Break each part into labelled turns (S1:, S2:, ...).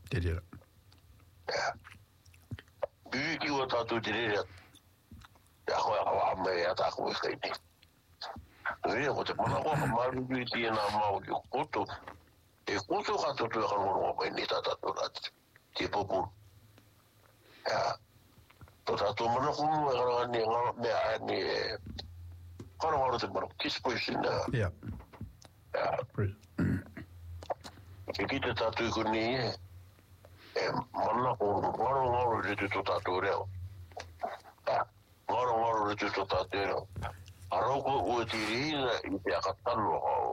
S1: Te rira.
S2: Biki o tātou te rere. Koe hawa me a tā koe kaiti. Rea ko te mana koa ka maru biki e nā mau ki o koto. E koto ka totu e kanonga mai ni tā tātou rāti. Te popu. Tō tātou mana kumu e karanga ni mea ae ni e karanga te mana kispoisi nā.
S1: Yeah.
S2: E ki te tātou ko ni e. E mana ko ngaro rete tō tātou reo. Ngaro rete tō tātou reo. Aroko ua tirina i te akatano hao.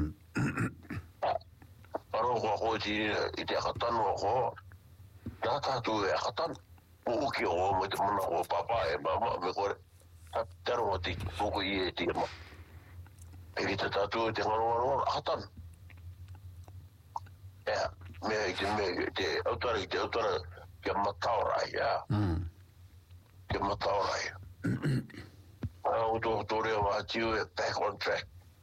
S2: Aroko ua tirina i te akatano hao. Nā tātou e akatano. Uki o me te mana o papa e mama me kore. Tero o te poko i e te ma. E ki te tātou e te ngaro akatano. Me te autara kia mataurai, Kia mataurai. O tō reo wa tiu e back on track.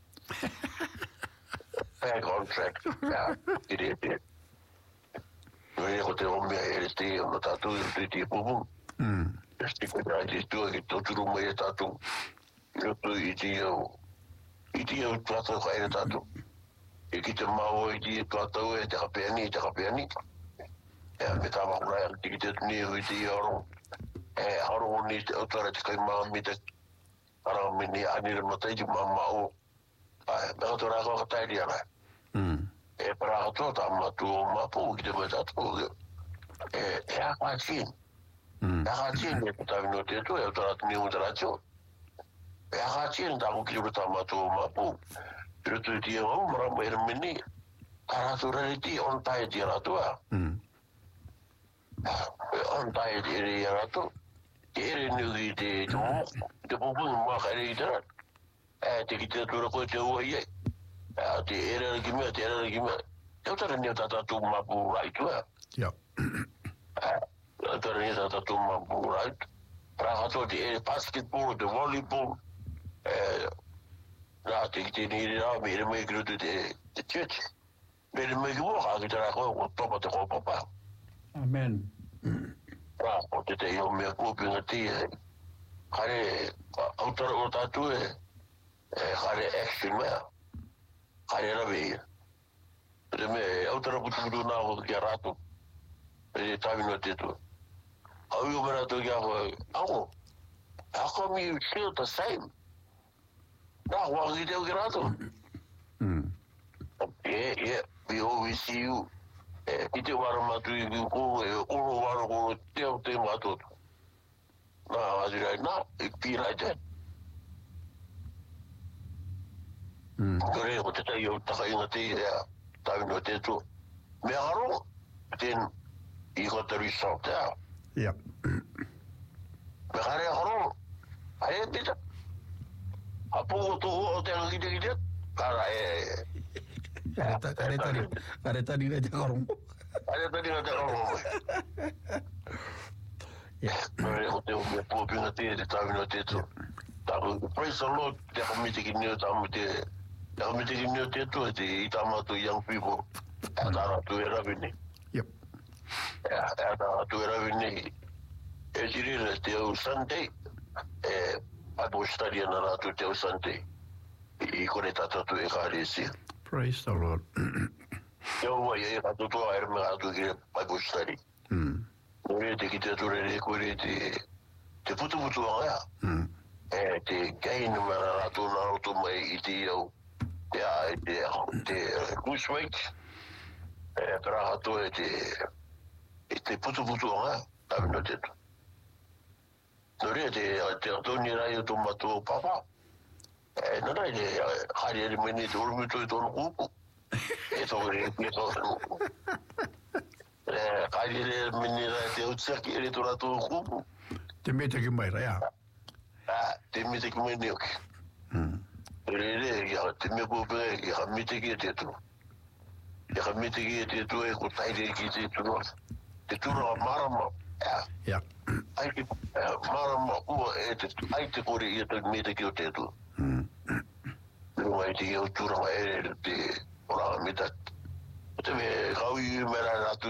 S2: Back on track. Ki re te. Nui ko te omea e te o na tātou i te pupu. E stika te te tua ki tō turu mai e tātou. I roto i te au tātou ka ere tātou. E ki te mau i te tātou e te kapeani. Me tā mahurai ki te tuni i te iaro. Haro ni te autara te kai maa mi te ara mini anire matai te mama o. Me kato rākau ka tairi ana. E para kato tā matu o mapu ki te mai tātou. E haka chin. Haka chin e kutawino te tu e autara te niu te ratio. E haka chin tā kukiri tā matu o mapu. Rutu ti o marama e mini karatu rariti on tai ti ratua. On tai ti ri ratu. Ere ni te popu ma kare ita. Te ki te tura ko te ua ye. Te ere ki me. Te tara ni tata tu mapu right wa.
S1: Yeah.
S2: Tara ni tata tu mapu right. Pra to te ere basketball, te volleyball. Nā te ki te niri rā, me ere mai ki rutu te church. Me ere mai ki woka, ki te rā koe, o topa te koe papa.
S1: Amen.
S2: Rā, o te te io mea kūpinga ti, kare, autara o tātu kare action mea. Kare rawe ia. Te me, autara putu nā o kia rātu. E tāwino te tu. Au i o me rātu kia koe, how come you feel the same? Nā, waki teo ki rātou. We always see you. I te wara matu i ki kō, oro wara kō, teo te mātot. Nā, azirai, nā, it be like that. Kore, o te tai au taka inga te, tāwino te tō. Me haro, then, you got the result there.
S1: Yeah.
S2: Me hare haro, hae pita. Apo to o te ngiti kara
S1: Kare tari na te karong.
S2: Nore o te o me pōpinga te tāwino te tō. Praise the Lord, te kamiti ki nio te tō, te i tāmatu young people. E tāra tu e rawini.
S1: Yep.
S2: E tāra tu e rawini. E tirira te au Sunday. Bible study ana rātu te au Sunday. I kore tātou e kāresi.
S1: Praise the Lord.
S2: Te au e rātu toa ere me rātu ki Bible study. Nore te ki te turere kore te putu anga. Te gain me rātu nā roto mai i te au. Te goose weight. Pera hatu e te putu anga. Tāwino te tu. Nore te atoni rai o tō matu o papa. Nara te hari ere mene te urumitu i tōnu kuku. E tō nuku. Hari ere mene rai te utsaki ere tō rato o kuku.
S1: Te mete ki mai rai,
S2: Te mete ki mai neoki. Te me kūpere ki ha mete ki e te tu. E ha mete ki e te tu e ko taire ki te tu. Te tūra marama.
S1: Yeah.
S2: Ai te marama ua e te ai te kore i te mete ki o te tu. Runga i te i o tūranga e te oranga meta. Te me kau i mera rātu